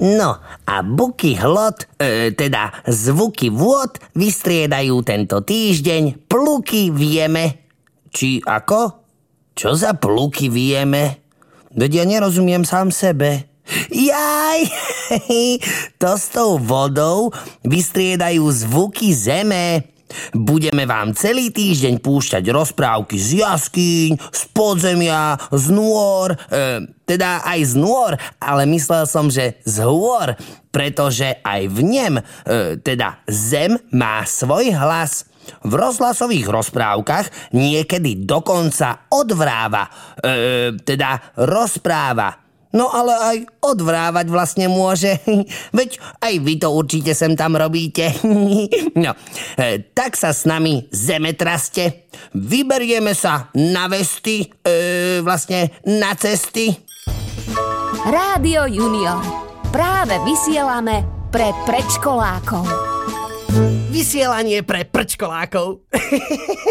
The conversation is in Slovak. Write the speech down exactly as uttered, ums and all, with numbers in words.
No a buky hlod, e, teda zvuky vôd, vystriedajú tento týždeň pluky vieme. Či ako? Čo za pluky vieme? Veď ja nerozumiem sám sebe. Jaj, to s tou vodou vystriedajú zvuky zeme. Budeme vám celý týždeň púšťať rozprávky z jaskýň, z podzemia, z nôr, e, teda aj z nôr, ale myslel som, že z hôr, pretože aj v nem, e, teda zem má svoj hlas. V rozhlasových rozprávkach niekedy dokonca odvráva, e, teda rozpráva. No ale aj odvrávať vlastne môže. Veď aj vy to určite sem tam robíte. No, e, tak sa s nami zemetraste. Vyberieme sa na vesty, e, vlastne na cesty. Rádio Junior. Práve vysielame pre predškolákov. Vysielanie pre prčkolákov.